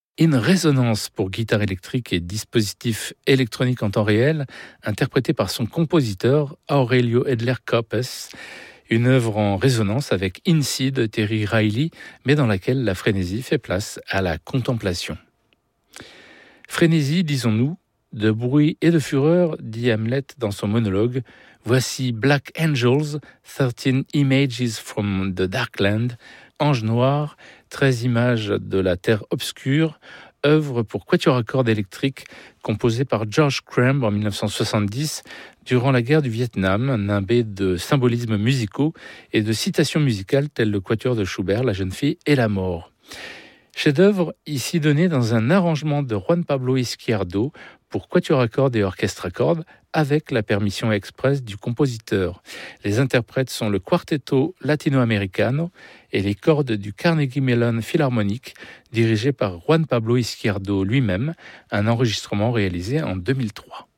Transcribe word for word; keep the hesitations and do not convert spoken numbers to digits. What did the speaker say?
In Résonance pour guitare électrique et dispositif électronique en temps réel, interprété par son compositeur Aurelio Edler Copes, une œuvre en résonance avec In Si de Terry Riley, mais dans laquelle la frénésie fait place à la contemplation. Frénésie, disons-nous, de bruit et de fureur, dit Hamlet dans son monologue. Voici Black Angels, thirteen Images from the Darkland, Anges noirs, treize images de la terre obscure, œuvre pour quatuor à cordes électriques composée par George Crumb en dix-neuf cent soixante-dix durant la guerre du Vietnam, nimbé de symbolismes musicaux et de citations musicales telles le quatuor de Schubert, La jeune fille et la mort. Chef-d'œuvre ici donné dans un arrangement de Juan Pablo Izquierdo pour quatuor à cordes et orchestre à cordes avec la permission express du compositeur. Les interprètes sont le Quartetto Latinoamericano et les cordes du Carnegie Mellon Philharmonic dirigé par Juan Pablo Izquierdo lui-même, un enregistrement réalisé en deux mille trois.